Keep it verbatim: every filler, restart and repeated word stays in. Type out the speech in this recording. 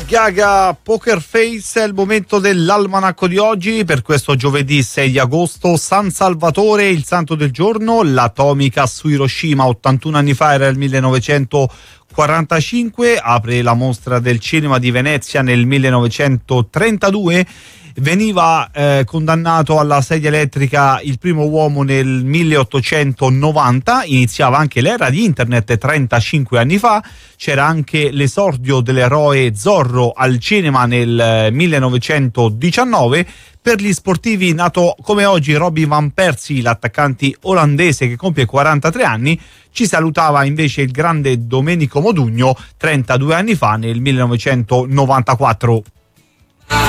Gaga, Poker Face, è il momento dell'almanacco di oggi per questo giovedì sei di agosto. San Salvatore, il santo del giorno. L'atomica su Hiroshima ottantuno anni fa era il millenovecentoquarantacinque. Apre la mostra del cinema di Venezia nel millenovecentotrentadue. Veniva eh, condannato alla sedia elettrica il primo uomo nel milleottocentonovanta. Iniziava anche l'era di internet trentacinque anni fa. C'era anche l'esordio dell'eroe Zorro al cinema nel millenovecentodiciannove. Per gli sportivi, nato come oggi Robin van Persie, l'attaccante olandese che compie quarantatré anni, ci salutava invece il grande Domenico Modugno trentadue anni fa nel millenovecentonovantaquattro.